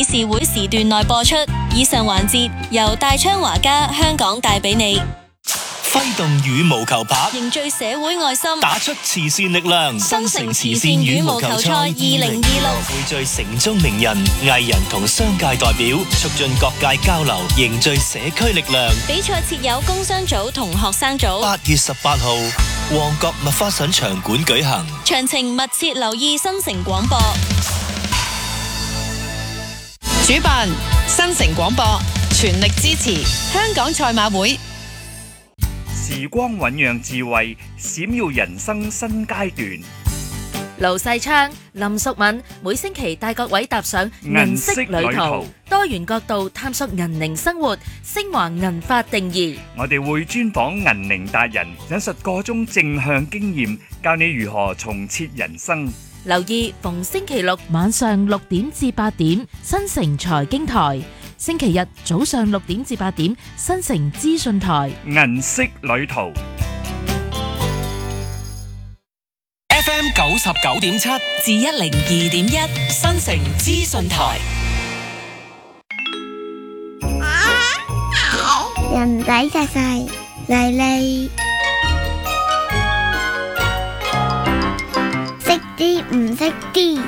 事會時段內播出。以上環節由大昌華家香港帶俾你。 揮動羽毛球拍， 凝聚社會愛心， 打出慈善力量。 新城慈善羽毛球賽2026 匯聚城中名人、藝人同商界代表，促進各界交流，凝聚社區力量。 比賽設有工商組同學生組。 8月18號，旺角麥花臣場館舉行。 詳情密切留意新城廣播。 主辦新城廣播，全力支持香港賽馬會。 時光醞釀智慧，閃耀人生新階段。 盧世昌、林淑敏每星期帶各位踏上銀色旅途，多元角度探索銀齡生活，升華銀髮定義。 我哋會專訪銀齡達人，引述個中正向經驗，教你如何重設人生。 留意逢星期六晚上6點至8點，新城財經台；星期日早上6點至8點，新城資訊台。 銀色旅途 FM 99.7 至102.1， 新城資訊台。 人仔細細，麗麗。識啲唔識啲，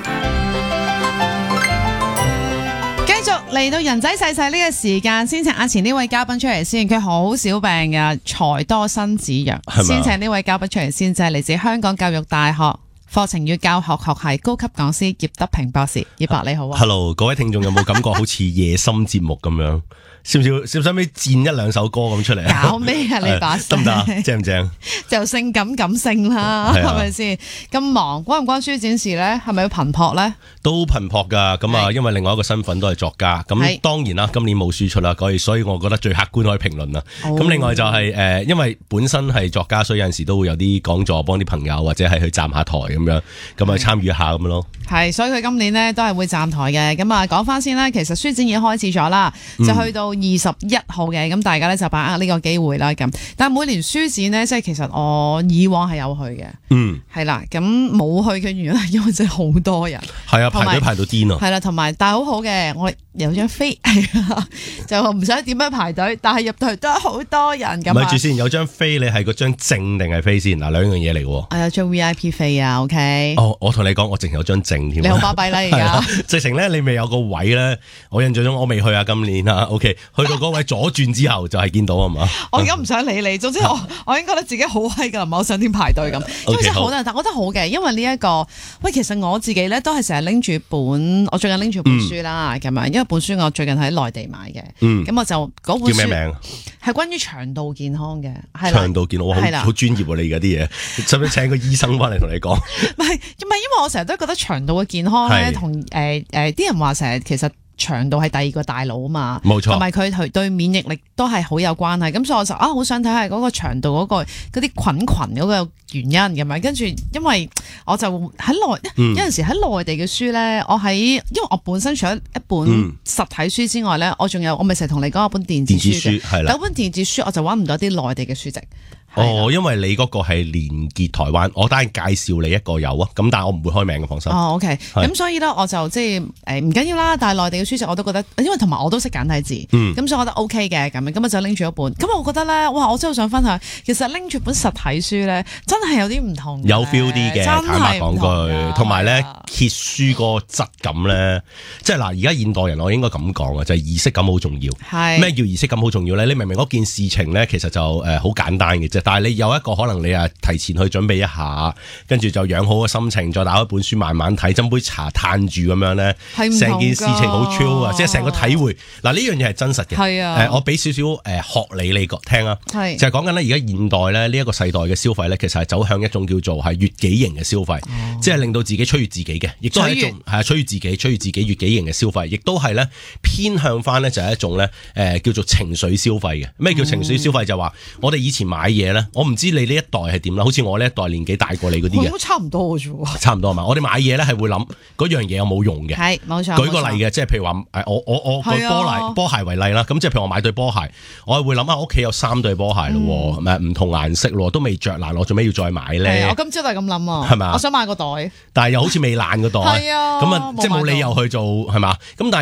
繼續嚟到人仔細細呢個時間，先請前呢位嘉賓出嚟先。佢好少病噶，財多身子弱。先請呢位嘉賓出嚟先，就係嚟自香港教育大學課程與教學學系高級講師葉德平博士。葉伯你好啊 Hello， 各位聽眾有冇感覺好似夜深節目咁樣？少唔使戰一兩首歌咁出嚟啊？ 搞咩啊？你把聲得唔得？正唔正？ 就性感感性啦，係咪先？咁忙關唔關書展事咧？係咪要頻撲咧？ 都頻撲噶，咁啊，因為另外一個身份都係作家，咁當然啦，今年冇書出啦，所以我覺得最客觀可以評論啦。咁另外就係因為本身係作家，所以有陣時都會有啲講座，幫啲朋友或者係去站下台咁樣，咁啊參與下咁樣咯。 係，所以佢今年咧都係會站台嘅。咁啊，講翻先啦，其實書展已經開始咗啦，就去到21號嘅，咁大家咧就把握呢個機會啦。咁，但係每年書展咧，即係其實我以往係有去嘅，係啦，咁冇去嘅原因係因為真係好多人， 係啊，排隊排到癲啊， 係啦，同埋但係好好嘅，我有張飛，就唔使點樣排隊，但係入到去都係好多人咁。 咪住先，有張飛你係嗰張正定係飛先？嗱，兩樣嘢嚟嘅。 我有張 VIP 飛啊 ，OK。 哦，我同你講，我淨係有張正添。 你好巴閉啦，而家直情咧，你未有個位咧，我印象中我未去啊，今年啊 ，OK， 去到嗰位左轉之後就係見到係嘛？ 我而家唔想理你，總之我已經覺得自己好威噶啦，唔係我想點排隊咁，因為真係好多人，但我覺得好嘅，因為呢一個喂，其實我自己咧都係成日拎住本，我最近拎住本書啦，咁樣，因為本書我最近喺內地買嘅，咁我就嗰本書叫咩名？ 係關於腸道健康嘅，係腸道健康，我好專業喎，你而家啲嘢，使唔使請個醫生翻嚟同你講？ 唔係，因為我成日都覺得腸道嘅健康咧，同啲人話成日其實。腸道係第二個大腦啊嘛， 冇錯， 同埋佢對免疫力都係好有關係，咁所以我就好想睇下嗰個腸道嗰啲菌嗰個原因咁樣，跟住因為我就喺有陣時喺內地嘅書咧，因為我本身除咗一本實體書之外咧，我咪成日同你講一本電子書嘅，但本電子書我就揾唔到啲內地嘅書籍。 哦，因為你嗰個係連結台灣，我單介紹你一個有啊，咁但係我唔會開名嘅，放心。 哦 ，OK， 咁所以咧我就即係唔緊要啦，但係內地嘅書籍我都覺得，因為同埋我都識簡體字，咁所以我覺得 OK 嘅咁我就拎住一本，咁我覺得咧，哇，我真係好想分享，其實拎住本實體書咧，真係有啲唔同， 有 feel 啲嘅，坦白講句，同埋咧揭書個質感咧，即係嗱，而家現代人我應該咁講啊，就係儀式感好重要。係咩叫儀式感好重要咧？你明明嗰件事情咧，其實就好簡單嘅啫。但係你有一個可能你提前去準備一下，跟住就養好個心情，再打開本書慢慢睇，斟杯茶嘆住咁樣咧，成件事情好 chill 啊！即係成個體會。嗱，呢樣嘢係真實嘅。係啊，我俾少少學理你聽啊。係就係講緊咧，而家現代咧呢一個世代嘅消費咧，其實係走向一種叫做係悅己型嘅消費，即係令到自己取悅自己嘅，亦都係一種取悅自己悅己型嘅消費，亦都係咧偏向翻咧就係一種咧叫做情緒消費嘅。咩叫情緒消費？就係話我哋以前買嘢咧，我唔知你呢一代係點啦，好似我呢一代年紀大過你嗰啲嘅， 都差唔多嘅啫喎。 差唔多係嘛？我哋買嘢咧係會諗嗰樣嘢有冇用嘅。係冇錯。舉個例嘅，即係譬如話我舉波鞋為例啦。咁即係譬如我買對波鞋，我係會諗下屋企有3對波鞋咯，唔同顏色咯，都未着爛，我做咩要再買咧？ 我今朝都係咁諗啊。 係咪？ 我想買個袋， 但係又好似未爛個袋。係啊。咁啊，即係冇理由去做係嘛？咁但係